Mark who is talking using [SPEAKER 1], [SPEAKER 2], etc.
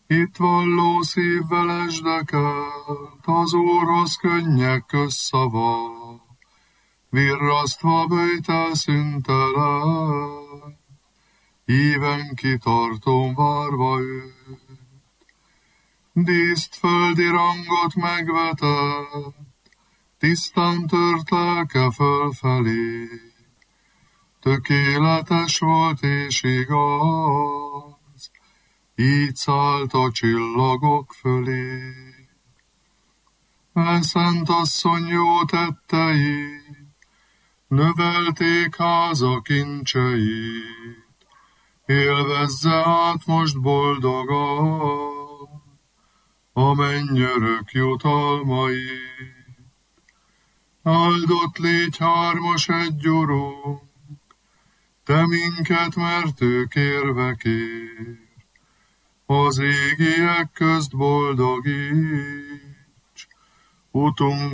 [SPEAKER 1] Itt valló szívvel esdekelt, az Úrhoz könnyek közszava, virrasztva böjtel szüntelen, íven kitartón várva őt. Díszt földi rangot megvetett, tisztán tört lelke fölfelé, tökéletes volt és igaz, így szállt a csillagok fölé. Szent asszony jó tettei, növelték háza kincseit, élvezze át most boldogan a menny örök jutalmait. Áldott légy hármas egy Urunk, te minket mertő kér, az égiek közt boldogíts, utunk